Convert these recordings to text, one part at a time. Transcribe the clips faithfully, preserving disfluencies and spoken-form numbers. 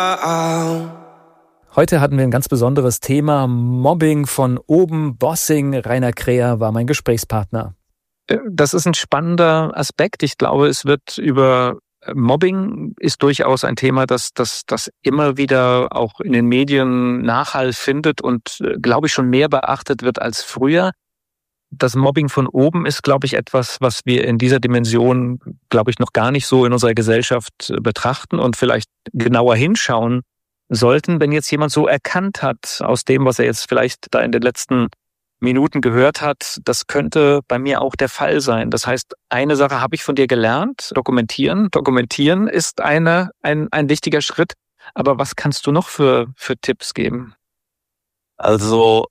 Heute hatten wir ein ganz besonderes Thema, Mobbing von oben, Bossing. Rainer Kräher war mein Gesprächspartner. Das ist ein spannender Aspekt. Ich glaube, es wird über Mobbing ist durchaus ein Thema, das, das, das immer wieder auch in den Medien Nachhall findet und, glaube ich, schon mehr beachtet wird als früher. Das Mobbing von oben ist, glaube ich, etwas, was wir in dieser Dimension, glaube ich, noch gar nicht so in unserer Gesellschaft betrachten und vielleicht genauer hinschauen sollten, wenn jetzt jemand so erkannt hat aus dem, was er jetzt vielleicht da in den letzten Minuten gehört hat, das könnte bei mir auch der Fall sein. Das heißt, eine Sache habe ich von dir gelernt, dokumentieren. Dokumentieren ist eine, ein, ein wichtiger Schritt. Aber was kannst du noch für, für Tipps geben? Also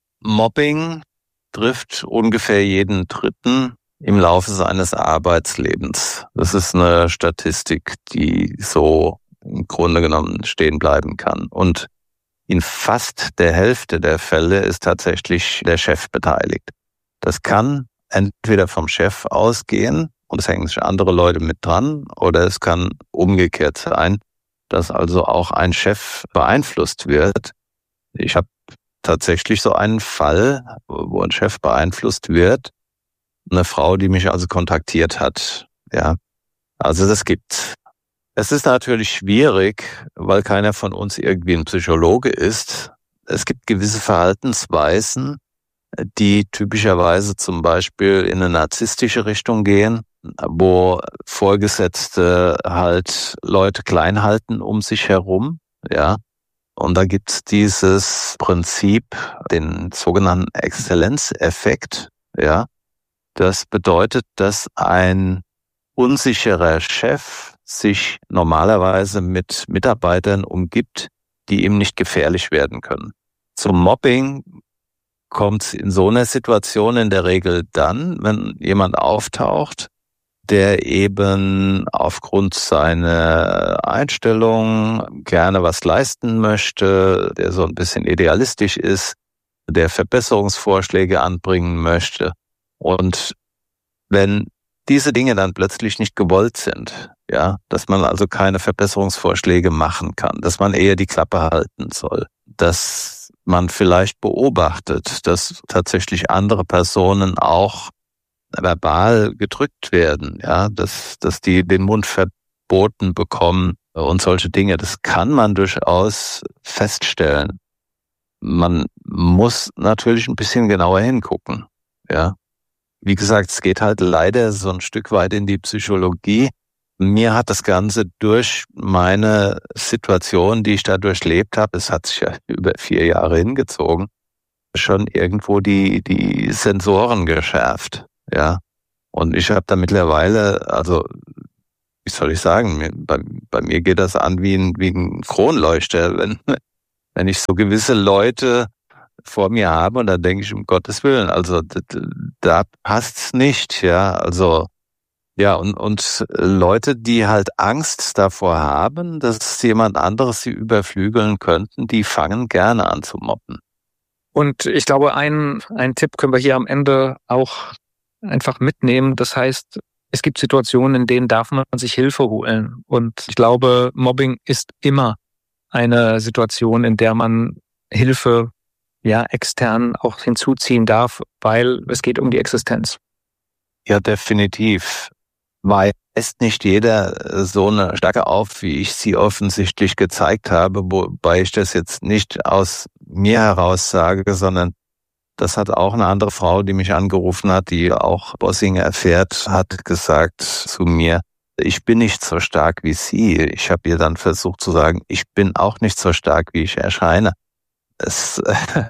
Mobbing trifft ungefähr jeden Dritten im Laufe seines Arbeitslebens. Das ist eine Statistik, die so im Grunde genommen stehen bleiben kann. Und in fast der Hälfte der Fälle ist tatsächlich der Chef beteiligt. Das kann entweder vom Chef ausgehen und es hängen sich andere Leute mit dran, oder es kann umgekehrt sein, dass also auch ein Chef beeinflusst wird. Ich habe tatsächlich so einen Fall, wo ein Chef beeinflusst wird. Eine Frau, die mich also kontaktiert hat. Ja, also das gibt's. Es ist natürlich schwierig, weil keiner von uns irgendwie ein Psychologe ist. Es gibt gewisse Verhaltensweisen, die typischerweise zum Beispiel in eine narzisstische Richtung gehen, wo Vorgesetzte halt Leute klein halten um sich herum, ja. Und da gibt's dieses Prinzip, den sogenannten Exzellenzeffekt, ja. Das bedeutet, dass ein unsicherer Chef sich normalerweise mit Mitarbeitern umgibt, die ihm nicht gefährlich werden können. Zum Mobbing kommt es in so einer Situation in der Regel dann, wenn jemand auftaucht, der eben aufgrund seiner Einstellung gerne was leisten möchte, der so ein bisschen idealistisch ist, der Verbesserungsvorschläge anbringen möchte. Und wenn diese Dinge dann plötzlich nicht gewollt sind, ja, dass man also keine Verbesserungsvorschläge machen kann, dass man eher die Klappe halten soll, dass man vielleicht beobachtet, dass tatsächlich andere Personen auch verbal gedrückt werden, ja, dass, dass die den Mund verboten bekommen und solche Dinge. Das kann man durchaus feststellen. Man muss natürlich ein bisschen genauer hingucken, ja. Wie gesagt, es geht halt leider so ein Stück weit in die Psychologie. Mir hat das Ganze durch meine Situation, die ich da durchlebt habe, es hat sich ja über vier Jahre hingezogen, schon irgendwo die die Sensoren geschärft, ja. Und ich habe da mittlerweile, also wie soll ich sagen, bei, bei mir geht das an wie ein wie ein Kronleuchter, wenn wenn ich so gewisse Leute vor mir habe und da denke ich, um Gottes Willen, also da, da passt's nicht, ja, also ja, und und Leute, die halt Angst davor haben, dass jemand anderes sie überflügeln könnten, die fangen gerne an zu mobben. Und ich glaube, ein ein Tipp können wir hier am Ende auch einfach mitnehmen. Das heißt, es gibt Situationen, in denen darf man sich Hilfe holen. Und ich glaube, Mobbing ist immer eine Situation, in der man Hilfe ja extern auch hinzuziehen darf, weil es geht um die Existenz. Ja, definitiv. Weist nicht jeder so eine Stärke auf, wie ich sie offensichtlich gezeigt habe, wobei ich das jetzt nicht aus mir heraus sage, sondern das hat auch eine andere Frau, die mich angerufen hat, die auch Bossing erfährt, hat gesagt zu mir, ich bin nicht so stark wie Sie. Ich habe ihr dann versucht zu sagen, ich bin auch nicht so stark, wie ich erscheine. Es,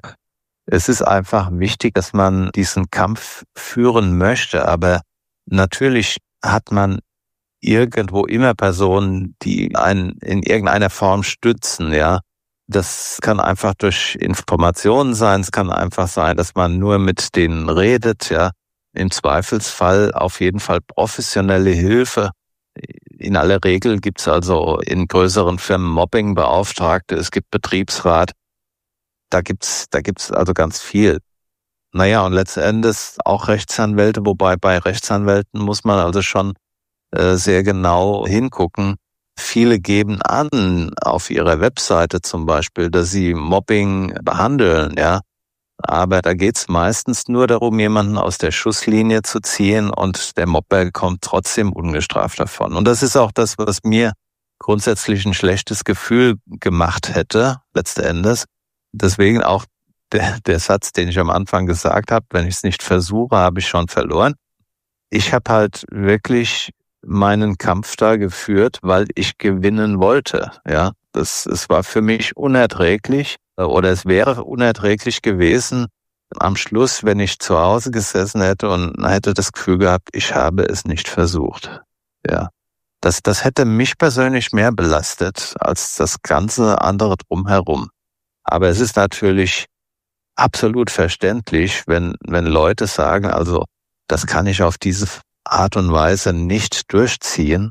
es ist einfach wichtig, dass man diesen Kampf führen möchte, aber natürlich hat man irgendwo immer Personen, die einen in irgendeiner Form stützen, ja. Das kann einfach durch Informationen sein, es kann einfach sein, dass man nur mit denen redet, ja. Im Zweifelsfall auf jeden Fall professionelle Hilfe. In aller Regel gibt es also in größeren Firmen Mobbingbeauftragte, es gibt Betriebsrat. Da gibt's, da gibt's also ganz viel. Naja, und letztendlich auch Rechtsanwälte, wobei bei Rechtsanwälten muss man also schon äh, sehr genau hingucken. viele geben an, auf ihrer Webseite zum Beispiel, dass sie Mobbing behandeln, ja. Aber da geht's meistens nur darum, jemanden aus der Schusslinie zu ziehen und der Mobber kommt trotzdem ungestraft davon. Und das ist auch das, was mir grundsätzlich ein schlechtes Gefühl gemacht hätte, letzten Endes. Deswegen auch der, der Satz, den ich am Anfang gesagt habe, wenn ich es nicht versuche, habe ich schon verloren. Ich habe halt wirklich meinen Kampf da geführt, weil ich gewinnen wollte. Ja, das, es war für mich unerträglich oder es wäre unerträglich gewesen am Schluss, wenn ich zu Hause gesessen hätte und hätte das Gefühl gehabt, ich habe es nicht versucht. Ja, das, das hätte mich persönlich mehr belastet als das ganze andere drumherum. Aber es ist natürlich absolut verständlich, wenn, wenn Leute sagen, also das kann ich auf diese Art und Weise nicht durchziehen.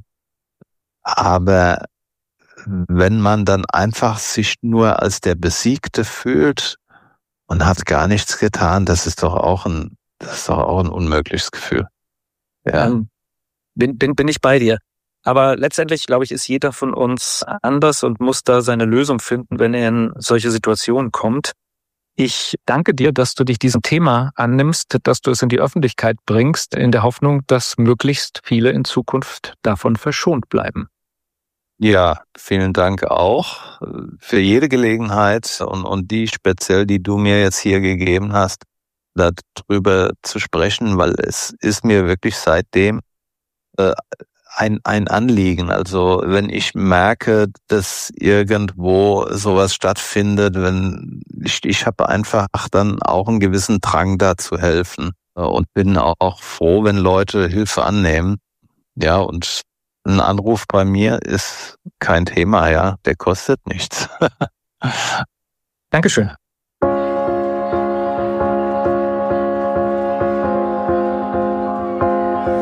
Aber wenn man dann einfach sich nur als der Besiegte fühlt und hat gar nichts getan, das ist doch auch ein, das ist doch auch ein unmögliches Gefühl. Ja. Ähm, bin, bin, bin ich bei dir. Aber letztendlich, glaube ich, ist jeder von uns anders und muss da seine Lösung finden, wenn er in solche Situationen kommt. Ich danke dir, dass du dich diesem Thema annimmst, dass du es in die Öffentlichkeit bringst, in der Hoffnung, dass möglichst viele in Zukunft davon verschont bleiben. Ja, vielen Dank auch für jede Gelegenheit und, und die speziell, die du mir jetzt hier gegeben hast, darüber zu sprechen, weil es ist mir wirklich seitdem äh, ein, ein Anliegen. Also wenn ich merke, dass irgendwo sowas stattfindet, wenn ich, ich habe einfach dann auch einen gewissen Drang da zu helfen und bin auch froh, wenn Leute Hilfe annehmen. Ja, und ein Anruf bei mir ist kein Thema, ja, der kostet nichts. Dankeschön.